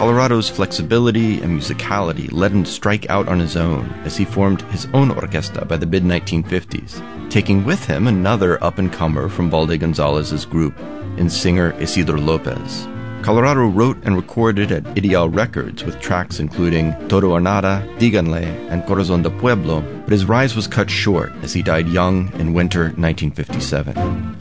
Colorado's flexibility and musicality led him to strike out on his own as he formed his own orquesta by the mid-1950s, taking with him another up-and-comer from Balde Gonzalez's group, in singer Isidro Lopez. Colorado wrote and recorded at Ideal Records with tracks including Todo or Nada, Díganle, and Corazón de Pueblo, but his rise was cut short as he died young in winter 1957.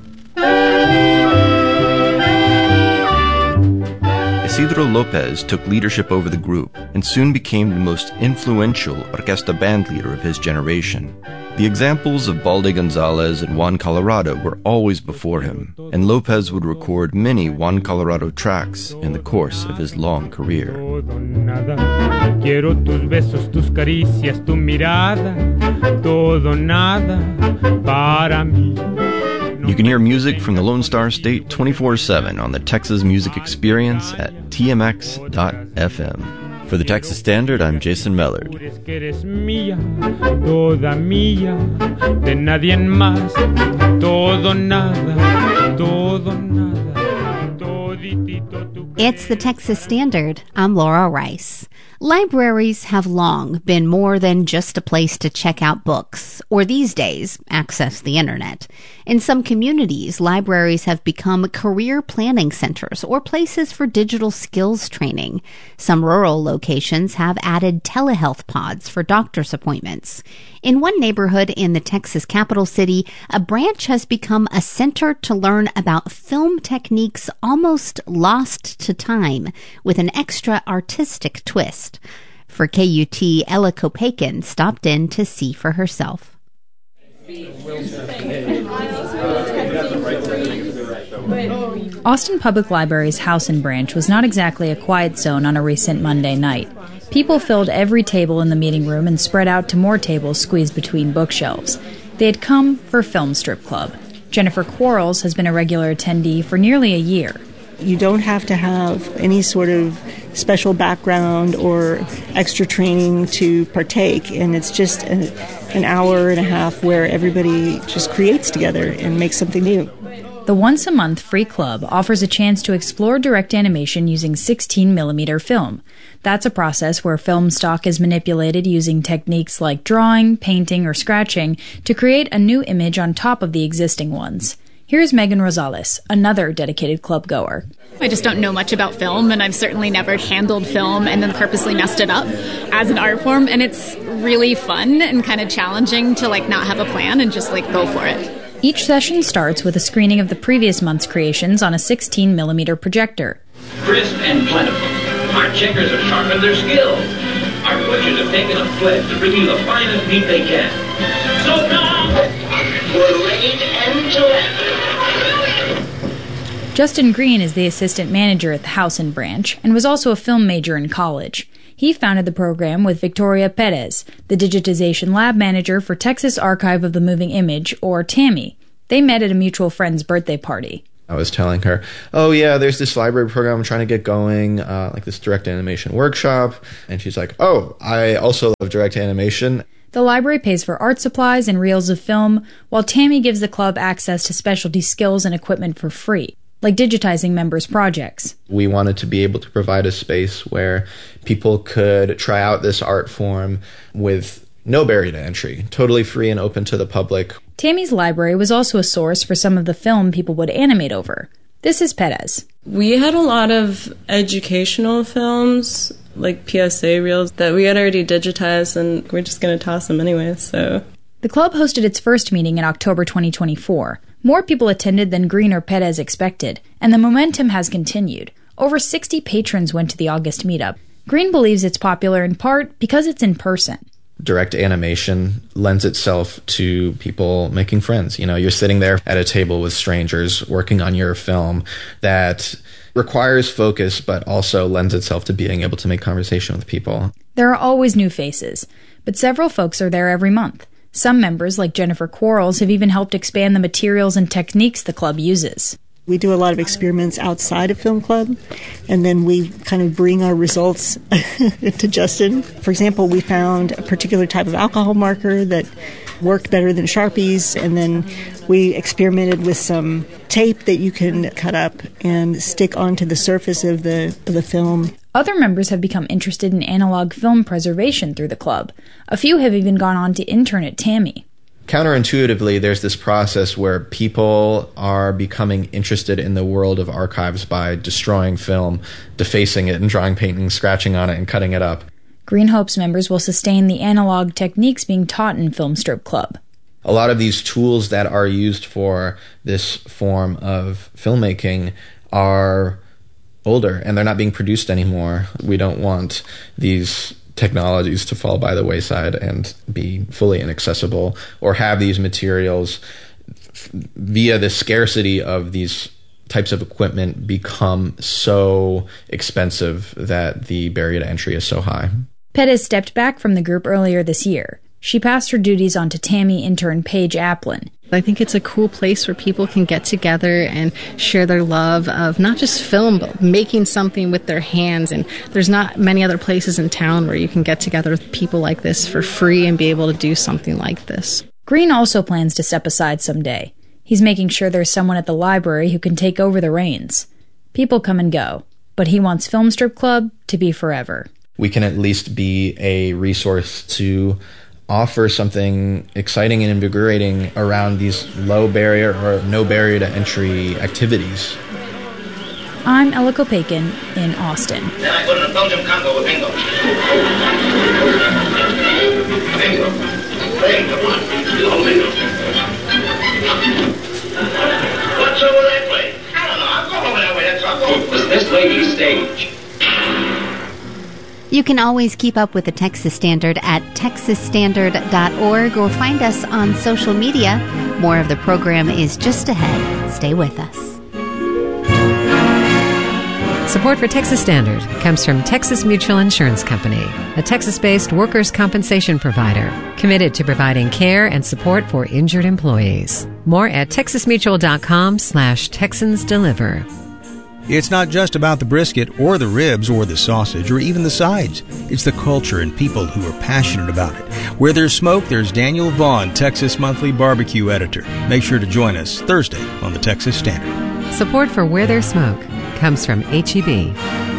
Isidro Lopez took leadership over the group and soon became the most influential orquesta band leader of his generation. The examples of Balde Gonzalez and Juan Colorado were always before him, and Lopez would record many Juan Colorado tracks in the course of his long career. You can hear music from the Lone Star State 24/7 on the Texas Music Experience at tmx.fm. For the Texas Standard, I'm Jason Mellard. It's the Texas Standard. I'm Laura Rice. Libraries have long been more than just a place to check out books, or these days, access the internet. In some communities, libraries have become career planning centers or places for digital skills training. Some rural locations have added telehealth pods for doctor's appointments. In one neighborhood in the Texas capital city, a branch has become a center to learn about film techniques almost lost to time, with an extra artistic twist. For KUT, Ella Kopakin stopped in to see for herself. Austin Public Library's House and Branch was not exactly a quiet zone on a recent Monday night. People filled every table in the meeting room and spread out to more tables squeezed between bookshelves. They had come for Film Strip Club. Jennifer Quarles has been a regular attendee for nearly a year. You don't have to have any sort of special background or extra training to partake, and it's just an hour and a half where everybody just creates together and makes something new. The once-a-month free club offers a chance to explore direct animation using 16mm film. That's a process where film stock is manipulated using techniques like drawing, painting, or scratching to create a new image on top of the existing ones. Here's Megan Rosales, another dedicated club goer. I just don't know much about film, and I've certainly never handled film and then purposely messed it up as an art form, and it's really fun and kind of challenging to not have a plan and just go for it. Each session starts with a screening of the previous month's creations on a 16mm projector. Crisp and plentiful. Our checkers have sharpened their skills. Our butchers have taken a pledge to bring you the finest meat they can. So now, we're ready to enter. Justin Green is the assistant manager at the House and Branch and was also a film major in college. He founded the program with Victoria Perez, the digitization lab manager for Texas Archive of the Moving Image, or TAMI. They met at a mutual friend's birthday party. I was telling her, oh yeah, there's this library program I'm trying to get going, like this direct animation workshop. And she's like, oh, I also love direct animation. The library pays for art supplies and reels of film, while TAMI gives the club access to specialty skills and equipment for free, like digitizing members' projects. We wanted to be able to provide a space where people could try out this art form with no barrier to entry, totally free and open to the public. TAMI's library was also a source for some of the film people would animate over. This is Perez. We had a lot of educational films, like PSA reels, that we had already digitized, and we're just going to toss them anyway, so... The club hosted its first meeting in October 2024. More people attended than Green or Perez expected, and the momentum has continued. Over 60 patrons went to the August meetup. Green believes it's popular in part because it's in person. Direct animation lends itself to people making friends. You know, you're sitting there at a table with strangers working on your film that requires focus, but also lends itself to being able to make conversation with people. There are always new faces, but several folks are there every month. Some members, like Jennifer Quarles, have even helped expand the materials and techniques the club uses. We do a lot of experiments outside of Film Club, and then we kind of bring our results to Justin. For example, we found a particular type of alcohol marker that worked better than Sharpies, and then we experimented with some tape that you can cut up and stick onto the surface of the film. Other members have become interested in analog film preservation through the club. A few have even gone on to intern at TAMI. Counterintuitively, there's this process where people are becoming interested in the world of archives by destroying film, defacing it, and drawing paint and scratching on it and cutting it up. Green Hope's members will sustain the analog techniques being taught in Film Strip Club. A lot of these tools that are used for this form of filmmaking are older, and they're not being produced anymore. We don't want these technologies to fall by the wayside and be fully inaccessible, or have these materials via the scarcity of these types of equipment become so expensive that the barrier to entry is so high. Pettis stepped back from the group earlier this year. She passed her duties on to TAMI intern Paige Applin. I think it's a cool place where people can get together and share their love of not just film, but making something with their hands. And there's not many other places in town where you can get together with people like this for free and be able to do something like this. Green also plans to step aside someday. He's making sure there's someone at the library who can take over the reins. People come and go, but he wants Film Strip Club to be forever. We can at least be a resource to offer something exciting and invigorating around these low barrier or no barrier to entry activities. I'm Ella Kopakin in Austin. Then I go to the Belgium Congo with Bingo. Bingo. Hey, come on. Little Bingo. What's over that way? I don't know. I'm going over that way. That's all. It's this lady's stage. You can always keep up with the Texas Standard at texasstandard.org or find us on social media. More of the program is just ahead. Stay with us. Support for Texas Standard comes from Texas Mutual Insurance Company, a Texas-based workers' compensation provider committed to providing care and support for injured employees. More at texasmutual.com/TexansDeliver. It's not just about the brisket or the ribs or the sausage or even the sides. It's the culture and people who are passionate about it. Where there's smoke, there's Daniel Vaughn, Texas Monthly Barbecue Editor. Make sure to join us Thursday on the Texas Standard. Support for Where There's Smoke comes from H-E-B.